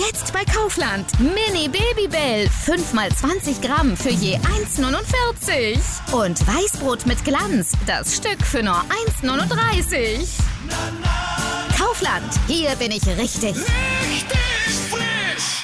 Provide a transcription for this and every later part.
Jetzt bei Kaufland. Mini Babybell. 5x20 Gramm für je 1,49. Und Weißbrot mit Glanz. Das Stück für nur 1,39. Kaufland. Hier bin ich richtig. Richtig frisch!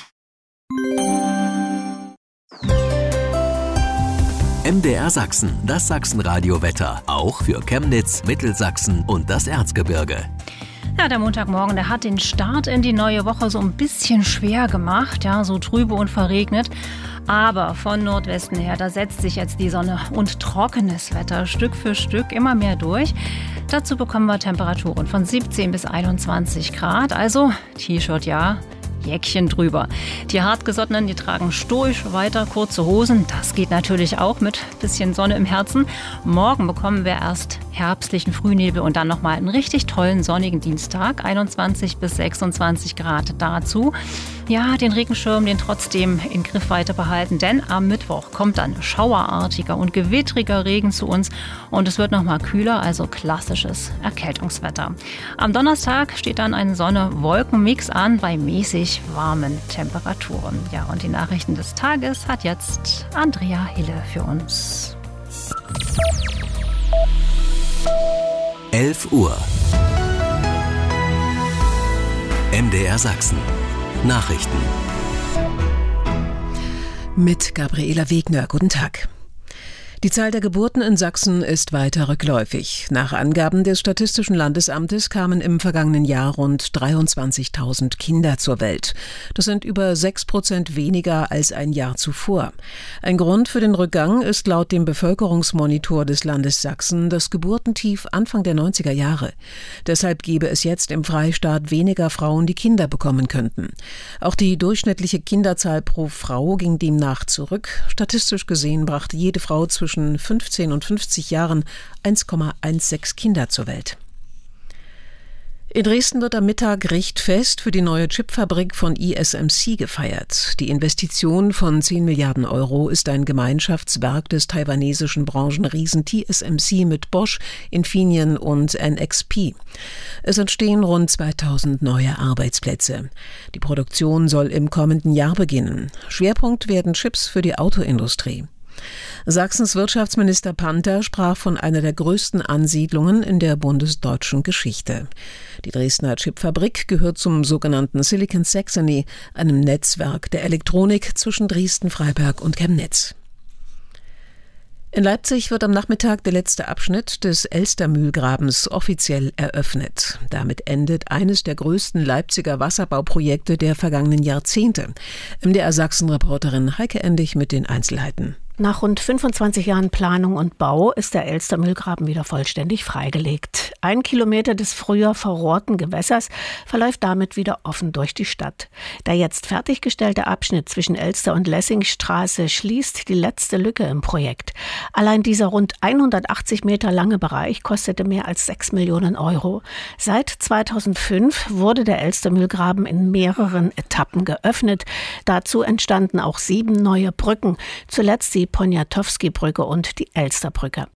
MDR Sachsen, das Sachsenradio-Wetter. Auch für Chemnitz, Mittelsachsen und das Erzgebirge. Ja, der Montagmorgen, der hat den Start in die neue Woche so ein bisschen schwer gemacht, ja, so trübe und verregnet. Aber von Nordwesten her, da setzt sich jetzt die Sonne und trockenes Wetter Stück für Stück immer mehr durch. Dazu bekommen wir Temperaturen von 17 bis 21 Grad, also T-Shirt ja, Jäckchen drüber. Die Hartgesottenen, die tragen stoisch weiter kurze Hosen. Das geht natürlich auch mit bisschen Sonne im Herzen. Morgen bekommen wir erst herbstlichen Frühnebel und dann nochmal einen richtig tollen sonnigen Dienstag. 21 bis 26 Grad dazu. Ja, den Regenschirm, den trotzdem in Griffweite behalten, denn am Mittwoch kommt dann schauerartiger und gewittriger Regen zu uns und es wird nochmal kühler, also klassisches Erkältungswetter. Am Donnerstag steht dann ein Sonne-Wolken-Mix an bei mäßig warmen Temperaturen. Ja, und die Nachrichten des Tages hat jetzt Andrea Hille für uns. 11 Uhr. MDR Sachsen. Nachrichten. Mit Gabriela Wegner. Guten Tag. Die Zahl der Geburten in Sachsen ist weiter rückläufig. Nach Angaben des Statistischen Landesamtes kamen im vergangenen Jahr rund 23.000 Kinder zur Welt. Das sind über 6% weniger als ein Jahr zuvor. Ein Grund für den Rückgang ist laut dem Bevölkerungsmonitor des Landes Sachsen das Geburtentief Anfang der 90er Jahre. Deshalb gebe es jetzt im Freistaat weniger Frauen, die Kinder bekommen könnten. Auch die durchschnittliche Kinderzahl pro Frau ging demnach zurück. Statistisch gesehen brachte jede Frau zwischen 15 und 50 Jahren 1,16 Kinder zur Welt. In Dresden wird am Mittag Richtfest für die neue Chipfabrik von ISMC gefeiert. Die Investition von 10 Milliarden Euro ist ein Gemeinschaftswerk des taiwanesischen Branchenriesen TSMC mit Bosch, Infineon und NXP. Es entstehen rund 2000 neue Arbeitsplätze. Die Produktion soll im kommenden Jahr beginnen. Schwerpunkt werden Chips für die Autoindustrie. Sachsens Wirtschaftsminister Panther sprach von einer der größten Ansiedlungen in der bundesdeutschen Geschichte. Die Dresdner Chipfabrik gehört zum sogenannten Silicon Saxony, einem Netzwerk der Elektronik zwischen Dresden, Freiberg und Chemnitz. In Leipzig wird am Nachmittag der letzte Abschnitt des Elstermühlgrabens offiziell eröffnet. Damit endet eines der größten Leipziger Wasserbauprojekte der vergangenen Jahrzehnte. MDR Sachsen-Reporterin Heike Endig mit den Einzelheiten. Nach rund 25 Jahren Planung und Bau ist der Elstermühlgraben wieder vollständig freigelegt. 1 Kilometer des früher verrohrten Gewässers verläuft damit wieder offen durch die Stadt. Der jetzt fertiggestellte Abschnitt zwischen Elster- und Lessingstraße schließt die letzte Lücke im Projekt. Allein dieser rund 180 Meter lange Bereich kostete mehr als 6 Millionen Euro. Seit 2005 wurde der Elstermühlgraben in mehreren Etappen geöffnet. Dazu entstanden auch 7 neue Brücken, zuletzt die Poniatowski-Brücke und die Elsterbrücke.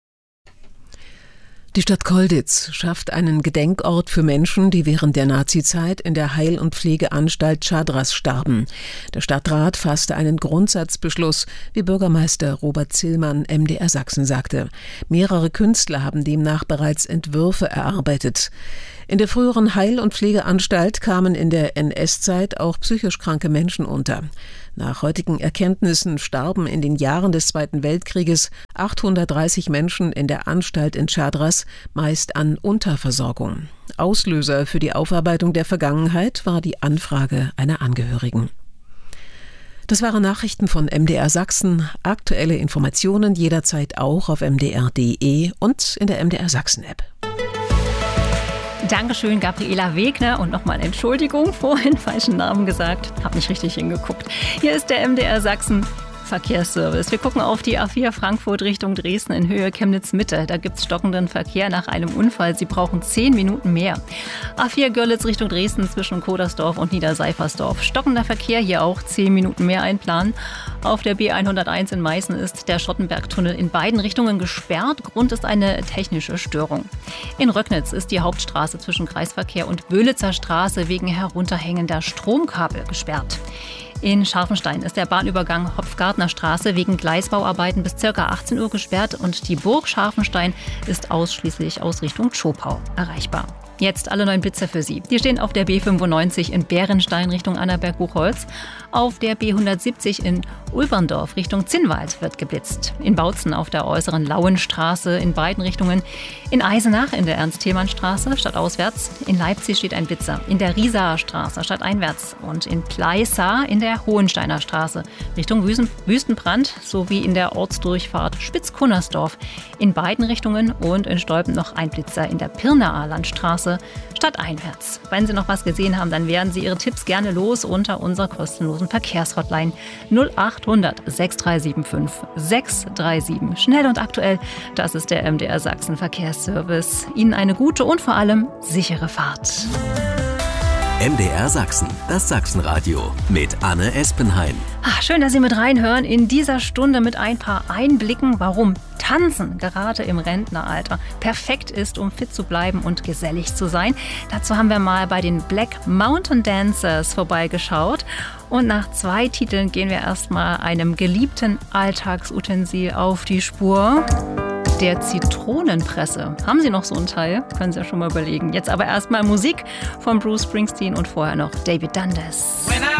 Die Stadt Kolditz schafft einen Gedenkort für Menschen, die während der Nazizeit in der Heil- und Pflegeanstalt Chadras starben. Der Stadtrat fasste einen Grundsatzbeschluss, wie Bürgermeister Robert Zillmann MDR Sachsen sagte. Mehrere Künstler haben demnach bereits Entwürfe erarbeitet. In der früheren Heil- und Pflegeanstalt kamen in der NS-Zeit auch psychisch kranke Menschen unter. Nach heutigen Erkenntnissen starben in den Jahren des Zweiten Weltkrieges 830 Menschen in der Anstalt in Chadras, meist an Unterversorgung. Auslöser für die Aufarbeitung der Vergangenheit war die Anfrage einer Angehörigen. Das waren Nachrichten von MDR Sachsen. Aktuelle Informationen jederzeit auch auf mdr.de und in der MDR Sachsen-App. Dankeschön, Gabriela Wegner. Und nochmal Entschuldigung, vorhin falschen Namen gesagt. Hab nicht richtig hingeguckt. Hier ist der MDR Sachsen Verkehrsservice. Wir gucken auf die A4 Frankfurt Richtung Dresden in Höhe Chemnitz-Mitte. Da gibt es stockenden Verkehr nach einem Unfall. Sie brauchen 10 Minuten mehr. A4 Görlitz Richtung Dresden zwischen Kodersdorf und Niederseifersdorf. Stockender Verkehr, hier auch 10 Minuten mehr einplanen. Auf der B101 in Meißen ist der Schottenbergtunnel in beiden Richtungen gesperrt. Grund ist eine technische Störung. In Röcknitz ist die Hauptstraße zwischen Kreisverkehr und Böhlitzer Straße wegen herunterhängender Stromkabel gesperrt. In Scharfenstein ist der Bahnübergang Hopfgartner Straße wegen Gleisbauarbeiten bis ca. 18 Uhr gesperrt und die Burg Scharfenstein ist ausschließlich aus Richtung Zschopau erreichbar. Jetzt alle neuen Blitzer für Sie. Die stehen auf der B95 in Bärenstein Richtung Annaberg-Buchholz. Auf der B170 in Ulberndorf Richtung Zinnwald wird geblitzt. In Bautzen auf der äußeren Lauenstraße in beiden Richtungen. In Eisenach in der Ernst-Thälmann-Straße stadtauswärts. In Leipzig steht ein Blitzer. In der Riesaer Straße stadteinwärts. Und in Pleissa in der Hohensteiner Straße Richtung Wüstenbrand sowie in der Ortsdurchfahrt Spitz-Kunnersdorf. In beiden Richtungen und in Stolpen noch ein Blitzer in der Pirnaer Landstraße stadteinwärts. Wenn Sie noch was gesehen haben, dann werden Sie Ihre Tipps gerne los unter unserer kostenlosen Verkehrshotline 0800 6375 637. Schnell und aktuell, das ist der MDR Sachsen Verkehrsservice. Ihnen eine gute und vor allem sichere Fahrt. MDR Sachsen, das Sachsenradio mit Anne Espenheim. Schön, dass Sie mit reinhören in dieser Stunde mit ein paar Einblicken, warum Tanzen gerade im Rentneralter perfekt ist, um fit zu bleiben und gesellig zu sein. Dazu haben wir mal bei den Black Mountain Dancers vorbeigeschaut. Und nach 2 Titeln gehen wir erstmal einem geliebten Alltagsutensil auf die Spur. Der Zitronenpresse. Haben Sie noch so einen Teil? Können Sie ja schon mal überlegen. Jetzt aber erstmal Musik von Bruce Springsteen und vorher noch David Dundas. When